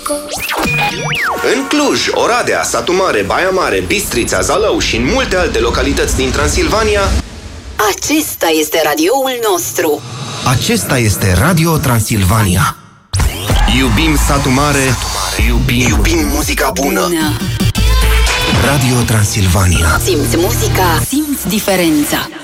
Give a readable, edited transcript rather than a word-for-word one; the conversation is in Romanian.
În Cluj, Oradea, Satu Mare, Baia Mare, Bistrița, Zalău și în multe alte localități din Transilvania, acesta este radioul nostru. Acesta este Radio Transilvania. Iubim Satu Mare, iubim muzica bună. Radio Transilvania. Simți muzica, simți diferența.